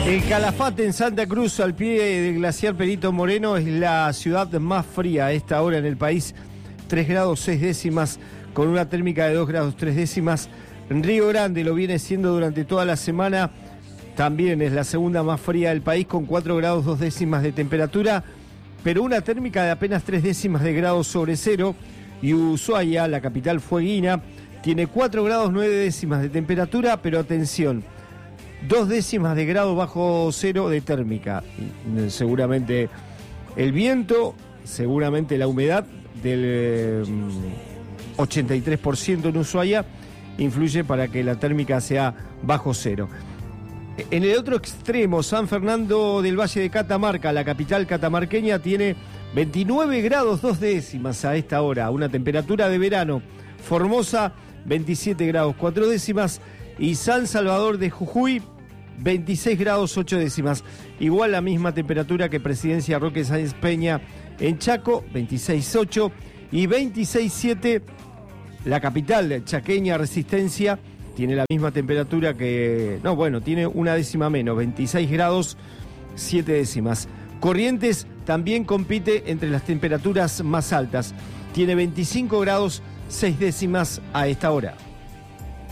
El Calafate en Santa Cruz, al pie del glaciar Perito Moreno, es la ciudad más fría a esta hora en el país. 3 grados 6 décimas, con una térmica de 2 grados 3 décimas. Río Grande lo viene siendo durante toda la semana. También es la segunda más fría del país, con 4 grados 2 décimas de temperatura, pero una térmica de apenas 3 décimas de grados sobre cero. Y Ushuaia, la capital fueguina, tiene 4 grados 9 décimas de temperatura, pero atención, 2 décimas de grado bajo cero de térmica. Seguramente el viento, seguramente la humedad del 83% en Ushuaia influye para que la térmica sea bajo cero. En el otro extremo, San Fernando del Valle de Catamarca, la capital catamarqueña, tiene 29 grados 2 décimas a esta hora, una temperatura de verano. Formosa, 27 grados 4 décimas, y San Salvador de Jujuy, 26 grados 8 décimas. Igual la misma temperatura que Presidencia Roque Sáenz Peña en Chaco, 26,8, y 26,7 la capital chaqueña Resistencia. Tiene la misma temperatura que... No, bueno, tiene una décima menos, 26 grados 7 décimas. Corrientes también compite entre las temperaturas más altas. Tiene 25 grados 6 décimas a esta hora.